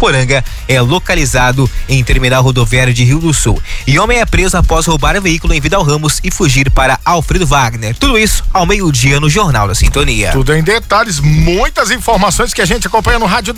Iporanga é localizado em terminal rodoviário de Rio do Sul. E homem é preso após roubar veículo em Vidal Ramos e fugir para Alfredo Wagner. Tudo isso ao meio-dia no Jornal da Sintonia. Tudo em detalhes, muitas informações que a gente acompanha no rádio